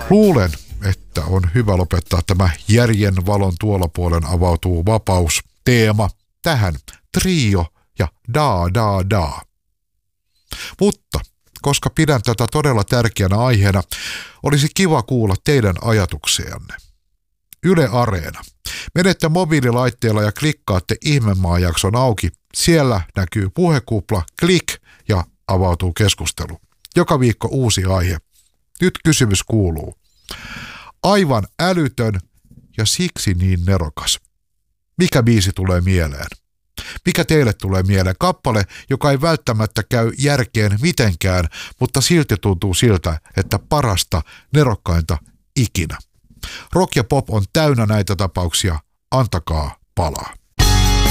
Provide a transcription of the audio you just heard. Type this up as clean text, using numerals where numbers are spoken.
Luulen, että on hyvä lopettaa tämä järjen valon tuolla puolen avautuu vapaus teema tähän trio ja da. Mutta koska pidän tätä todella tärkeänä aiheena, olisi kiva kuulla teidän ajatuksianne. Yle Areena. Menette mobiililaitteella ja klikkaatte Ihmemaa-jakson auki. Siellä näkyy puhekupla, klik ja avautuu keskustelu. Joka viikko uusi aihe. Nyt kysymys kuuluu. Aivan älytön ja siksi niin nerokas. Mikä biisi tulee mieleen? Mikä teille tulee mieleen? Kappale, joka ei välttämättä käy järkeen mitenkään, mutta silti tuntuu siltä, että parasta, nerokkainta ikinä. Rock ja pop on täynnä näitä tapauksia. Antakaa palaa.